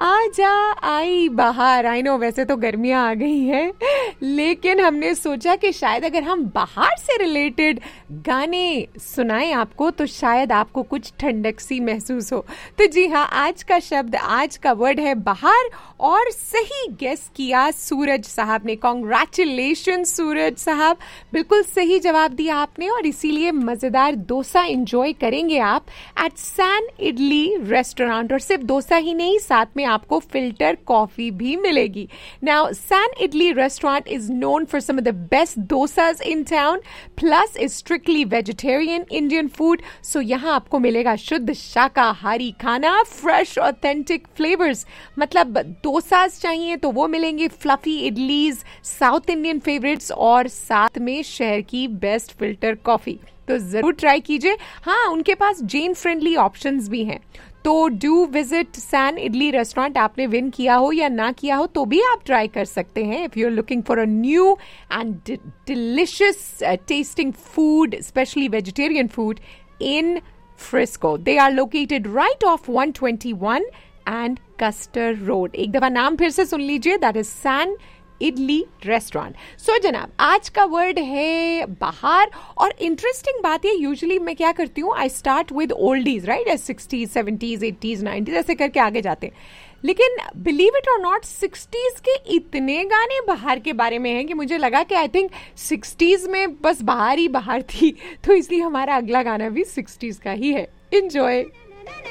आजा आई बाहर। I know वैसे तो गर्मियां आ गई हैं, लेकिन हमने सोचा कि शायद अगर हम बाहर से रिलेटेड गाने सुनाएं आपको तो शायद आपको कुछ ठंडक सी महसूस हो। तो जी हाँ, आज का शब्द, आज का वर्ड है बाहर, और सही गेस किया सूरज साहब ने। कॉन्ग्रेचुलेशन सूरज साहब, बिल्कुल सही जवाब दिया आपने, और इसीलिए मजेदार डोसा एंजॉय करेंगे आप एट सैन इडली रेस्टोरेंट। और सिर्फ डोसा ही नहीं, साथ में आपको फिल्टर कॉफी भी मिलेगी। Now San idli restaurant is known for some of the best dosas in town, plus is strictly vegetarian Indian food. सो यहाँ आपको मिलेगा शुद्ध शाकाहारी खाना, फ्रेश ऑथेंटिक फ्लेवर्स। मतलब डोसाज चाहिए तो वो मिलेंगे, fluffy idlis, south Indian favourites, और साथ में शहर की बेस्ट फिल्टर कॉफी। तो जरूर ट्राई कीजिए। हाँ, उनके पास जैन फ्रेंडली ऑप्शंस भी हैं, तो do visit San idli restaurant. आपने विन किया हो या ना किया हो तो भी आप ट्राई कर सकते हैं if you are looking for a new and delicious testing food, specially vegetarian food in Frisco. They are located right off 121 and Custer Road. एक दफा नाम फिर से सुन लीजिए, that is San idli restaurant. सो जनाब, आज का वर्ड है बाहर। और इंटरेस्टिंग बात है, यूजुअली मैं क्या करती हूँ, I start with oldies, right, 60s 70s 80s 90s ऐसे करके आगे जाते हैं। लेकिन बिलीव इट और नॉट, 60s के इतने गाने बाहर के बारे में हैं कि मुझे लगा कि आई थिंक 60s में बस बाहर ही बाहर थी, तो इसलिए हमारा अगला गाना भी 60s का ही है। एंजॉय।